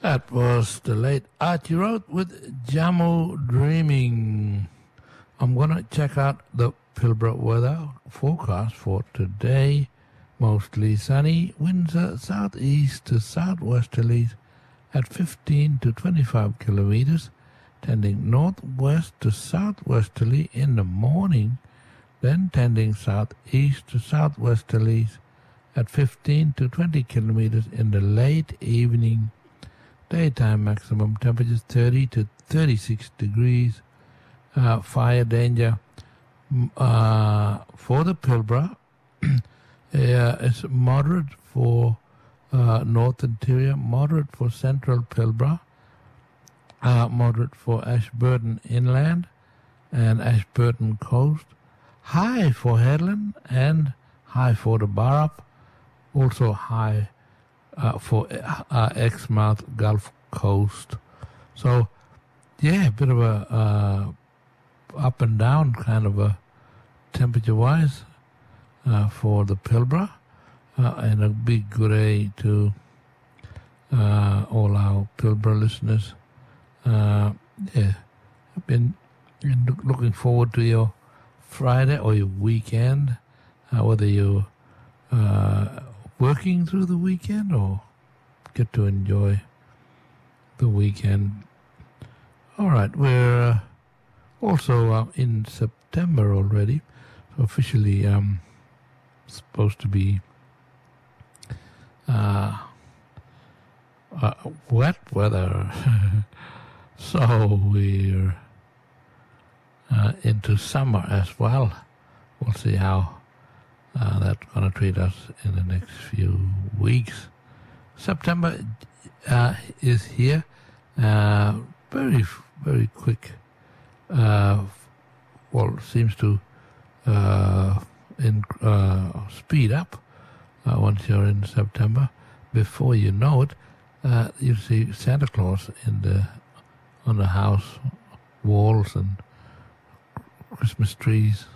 That was the late Archie Roth with Jammu Dreaming. I'm going to check out the Pilbara weather forecast for today. Mostly sunny, winds are southeast to southwesterlies at 15 to 25 kilometers, tending northwest to southwesterly in the morning, then tending southeast to southwesterlies at 15 to 20 kilometers in the late evening. Daytime maximum temperatures 30 to 36 degrees. Fire danger for the Pilbara is moderate for North Interior, moderate for Central Pilbara, moderate for Ashburton Inland and Ashburton Coast, high for Headland and high for the Burrup, also high for Exmouth Gulf Coast. So, yeah, a bit of a up and down kind of a temperature-wise for the Pilbara, and a big good day to all our Pilbara listeners. I've been looking forward to your Friday or your weekend, whether you're working through the weekend or get to enjoy the weekend. All right, we're also in September already, so officially supposed to be wet weather. So we're into summer as well. We'll see how that's going to treat us in the next few weeks. September is here. Very, very quick. Seems to speed up once you're in September. Before you know it, you see Santa Claus on the house walls and Christmas trees